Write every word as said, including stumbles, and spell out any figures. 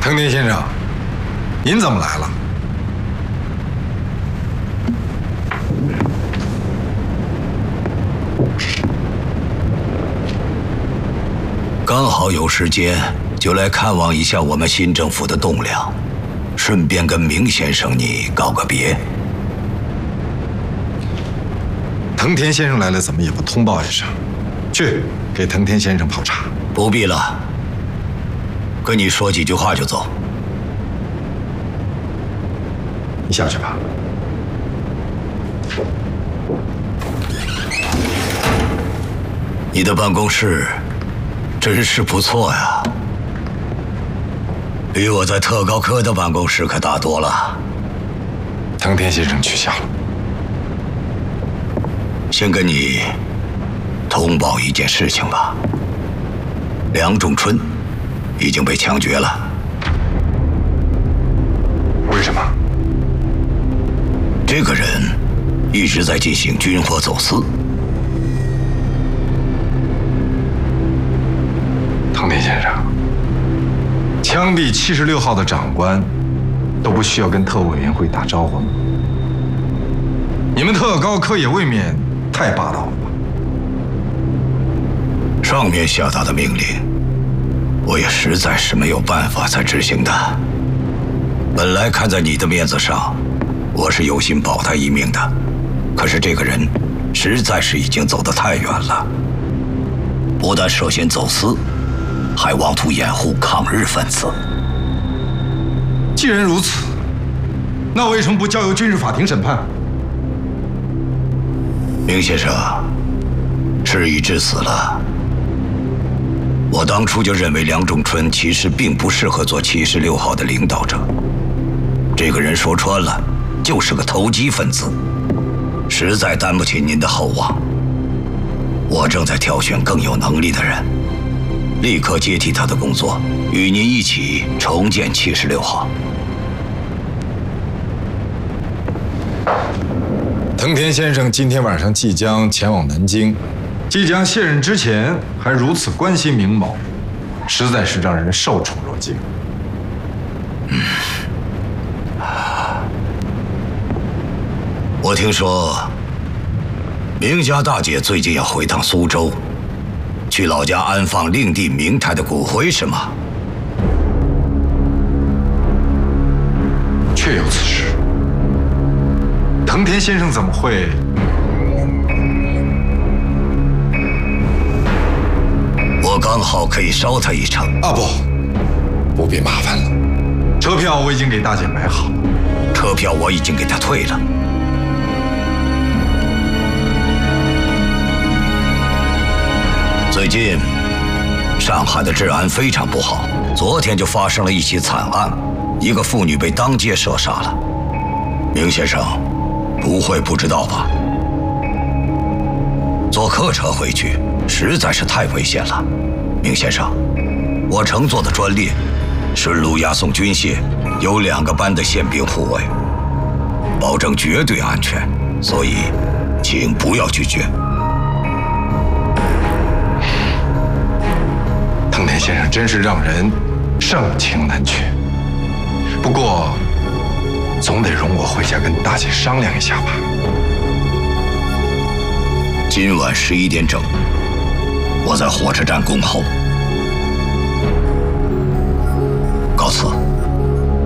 藤田先生，您怎么来了？ 刚好有时间，就来看望一下我们新政府的栋梁，顺便跟明先生你告个别。 藤田先生来了，怎么也不通报一声？去给藤田先生泡茶。 不必了，跟你说几句话就走。 你下去吧。 你的办公室真是不错呀，比我在特高科的办公室可大多了。 藤田先生取消了。 先跟你通报一件事情吧，梁仲春已经被枪决了。 为什么？ 这个人一直在进行军火走私。 藤田先生，枪毙七十六号的长官都不需要跟特务委员会打招呼吗？你们特高科也未免太霸道了吧？ 上面下达的命令，我也实在是没有办法才执行的。本来看在你的面子上，我是有心保他一命的，可是这个人实在是已经走得太远了，不但涉嫌走私，还妄图掩护抗日分子。 既然如此，那为什么不交由军事法庭审判？ 明先生，事已至此了。我当初就认为梁仲春其实并不适合做七十六号的领导者。这个人说穿了，就是个投机分子，实在担不起您的厚望。我正在挑选更有能力的人，立刻接替他的工作，与您一起重建七十六号。 藤田先生今天晚上即将前往南京，即将卸任之前还如此关心明某，实在是让人受宠若惊。 嗯，我听说明家大姐最近要回趟苏州，去老家安放令弟明泰的骨灰，是吗？ 确有此事。藤田先生怎么会？ 我刚好可以捎他一程。 啊不，不必麻烦了。车票我已经给大姐买好了。 车票我已经给她退了。最近，上海的治安非常不好。昨天就发生了一起惨案，一个妇女被当街射杀了。明先生，不会不知道吧？坐客车回去实在是太危险了。明先生，我乘坐的专列顺路押送军械，有两个班的宪兵护卫，保证绝对安全，所以请不要拒绝。 藤田先生真是让人盛情难却，不过总得容我回家跟大姐商量一下吧。 今晚十一点整，我在火车站恭候。